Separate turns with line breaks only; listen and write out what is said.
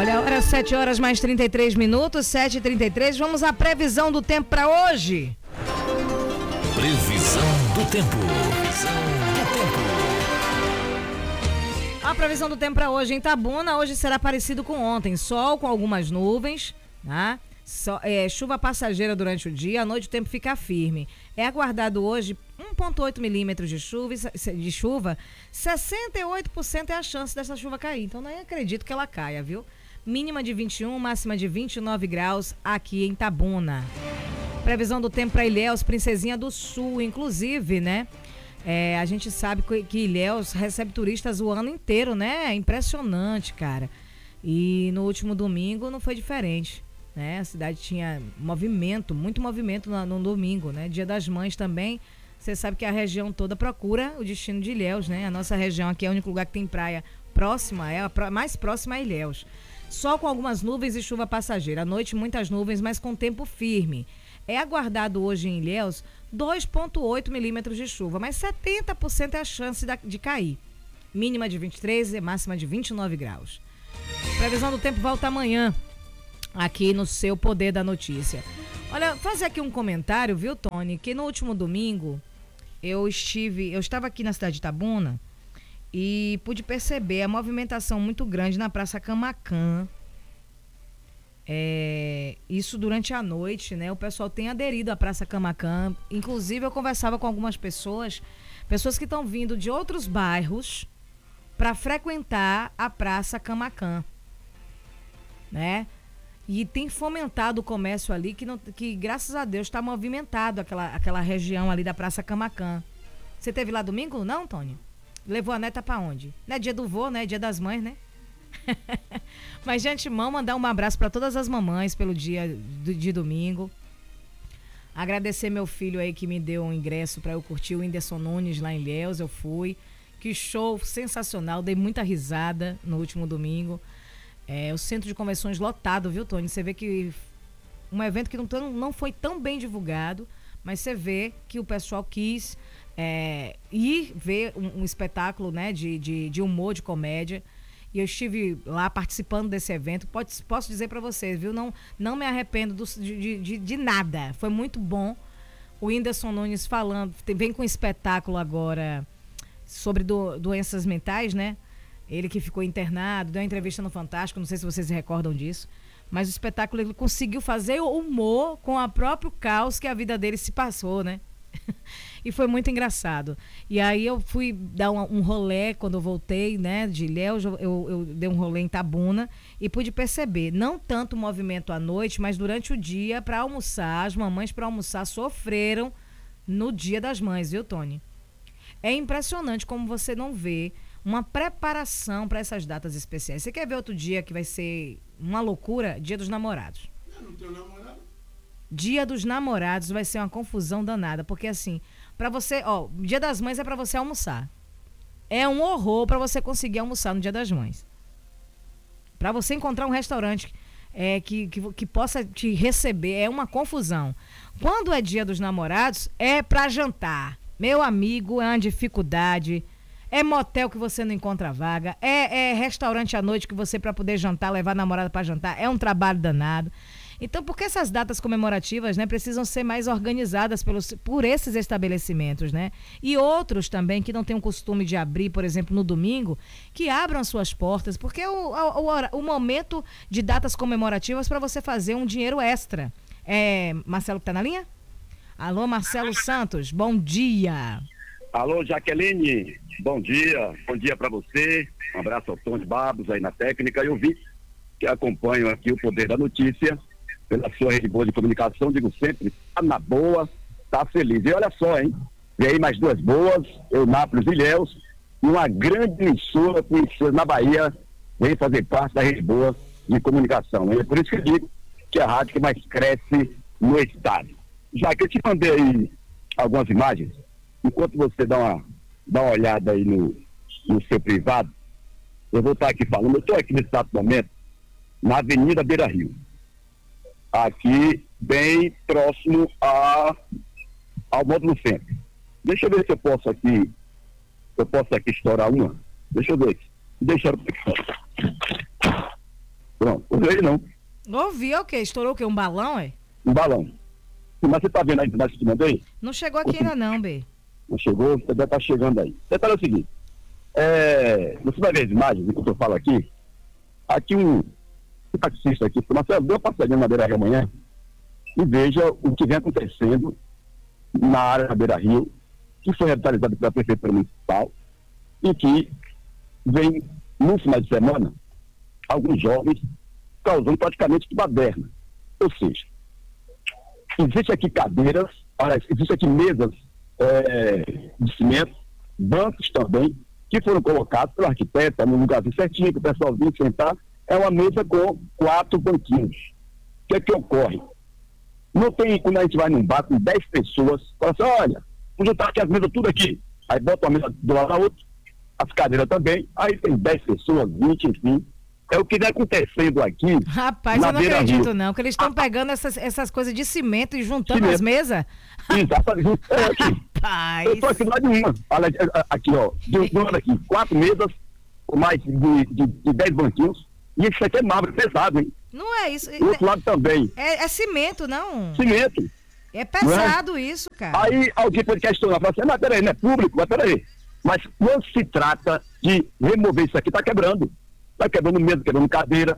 Olha, agora 7 horas mais 33 minutos, 7h33. Vamos à previsão do tempo para hoje.
Previsão do tempo.
A previsão do tempo para hoje em Itabuna, hoje será parecido com ontem. Sol com algumas nuvens, tá? Chuva passageira durante o dia, à noite o tempo fica firme. É aguardado hoje 1,8 milímetros de chuva, 68% é a chance dessa chuva cair. Então nem acredito que ela caia, viu? Mínima de 21, máxima de 29 graus aqui em Itabuna. Previsão do tempo para Ilhéus, Princesinha do Sul, inclusive, né? A gente sabe que Ilhéus recebe turistas o ano inteiro, né? É impressionante, cara. E no último domingo não foi diferente, né? A cidade tinha movimento, muito movimento no domingo, né? Dia das Mães também. Você sabe que a região toda procura o destino de Ilhéus, né? A nossa região aqui é o único lugar que tem praia próxima, mais próxima a Ilhéus. Sol com algumas nuvens e chuva passageira. À noite, muitas nuvens, mas com tempo firme. É aguardado hoje em Ilhéus 2,8 milímetros de chuva, mas 70% é a chance de cair. Mínima de 23 e máxima de 29 graus. Previsão do tempo volta amanhã, aqui no seu Poder da Notícia. Olha, fazer aqui um comentário, viu, Tony? Que no último domingo eu estava aqui na cidade de Itabuna e pude perceber a movimentação muito grande na Praça Camaquã. Isso durante a noite, né? O pessoal tem aderido à Praça Camaquã. Inclusive eu conversava com algumas pessoas que estão vindo de outros bairros para frequentar a Praça Camaquã, né? E tem fomentado o comércio ali que graças a Deus está movimentado aquela região ali da Praça Camaquã. Você teve lá domingo, não, Tony? Levou a neta para onde? Não é dia do vô, né? É dia das mães, né? Mas de antemão mandar um abraço para todas as mamães pelo dia de domingo. Agradecer meu filho aí que me deu um ingresso para eu curtir o Whindersson Nunes lá em Ilhéus. Eu fui. Que show sensacional, dei muita risada no último domingo. O centro de convenções lotado, viu, Tony? Você vê que um evento que não foi tão bem divulgado, mas você vê que o pessoal quis ir ver um espetáculo, né, de humor, de comédia. E eu estive lá participando desse evento. Posso dizer para vocês, viu? Não me arrependo de nada. Foi muito bom. O Whindersson Nunes falando, vem com um espetáculo agora sobre doenças mentais, né? Ele que ficou internado, deu uma entrevista no Fantástico, não sei se vocês se recordam disso, mas o espetáculo ele conseguiu fazer humor com o próprio caos que a vida dele se passou, né? E foi muito engraçado. E aí eu fui dar um rolê quando eu voltei, né, de Ilhéus, eu dei um rolê em Itabuna e pude perceber, não tanto o movimento à noite, mas durante o dia para almoçar, as mamães para almoçar sofreram no Dia das Mães, viu, Tony? É impressionante como você não vê uma preparação para essas datas especiais. Você quer ver outro dia que vai ser uma loucura? Dia dos Namorados.
Eu não tenho namorado.
Dia dos Namorados vai ser uma confusão danada, porque assim, para você, Dia das Mães é para você almoçar. É um horror para você conseguir almoçar no Dia das Mães. Para você encontrar um restaurante que possa te receber, é uma confusão. Quando é Dia dos Namorados, é para jantar. Meu amigo, é uma dificuldade. É motel que você não encontra vaga, é restaurante à noite que você, para poder jantar, levar a namorada para jantar, é um trabalho danado. Então, por que essas datas comemorativas, né, precisam ser mais organizadas por esses estabelecimentos, né? E outros também que não têm o costume de abrir, por exemplo, no domingo, que abram as suas portas, porque é o momento de datas comemorativas para você fazer um dinheiro extra. Marcelo que tá na linha? Alô, Marcelo Santos, bom dia.
Alô, Jaqueline, bom dia para você, um abraço ao Tony Babos aí na técnica, e eu vi que acompanho aqui o Poder da Notícia, pela sua rede boa de comunicação, digo sempre, tá na boa, tá feliz, e olha só, hein, vem aí mais duas boas, Eunápolis e Ilhéus, e uma grande emissora conhecida na Bahia, vem fazer parte da rede boa de comunicação, e é por isso que eu digo que é a rádio que mais cresce no estado. Já que eu te mandei aí algumas imagens, enquanto você dá uma olhada aí no seu privado, eu vou estar aqui falando. Eu estou aqui nesse exato momento na Avenida Beira Rio, aqui bem próximo ao módulo centro. Deixa eu ver se eu posso aqui estourar uma. Deixa eu ver aqui. Deixa eu ver. Pronto, não ouviu ele não.
Ouvi o quê? Estourou o quê? Um balão, é?
Um balão. Mas você tá vendo aí embaixo que mandei?
Não chegou aqui ainda não, B.
Não chegou, você deve estar chegando aí. Você fala o seguinte, você vai ver as imagens que eu falo aqui. Aqui um taxista aqui, Marcelo, deu uma passadinha na Beira Rio amanhã e veja o que vem acontecendo na área da Beira Rio, que foi revitalizado pela Prefeitura Municipal, e que vem, no final de semana, alguns jovens causando praticamente baderna. Ou seja, existe aqui cadeiras, existe aqui mesas de cimento, bancos também, que foram colocados pelo arquiteto no lugarzinho certinho, que o pessoal vinha sentar. É uma mesa com 4 banquinhos. O que é que ocorre? Não tem, quando a gente vai num bar com 10 pessoas, fala assim, olha, vou juntar aqui as mesas tudo aqui. Aí bota uma mesa do lado da outra, as cadeiras também, aí tem 10 pessoas, 20, enfim. É o que está acontecendo aqui.
Rapaz, eu não acredito não, que eles estão pegando essas coisas de cimento e juntando as mesas.
Exatamente.
Rapaz.
Eu estou aqui do lado de uma. Olha, aqui, ó, de um lado aqui, 4 mesas, com mais de 10 banquinhos. E isso aqui é mármore pesado, hein?
Não é isso.
Do outro lado também.
É cimento, não?
Cimento.
É pesado isso, cara.
Aí alguém pode questionar, falar assim, mas peraí, não é público, mas peraí. Mas quando se trata de remover isso aqui, está quebrando. Está quebrando mesa, quebrando cadeira.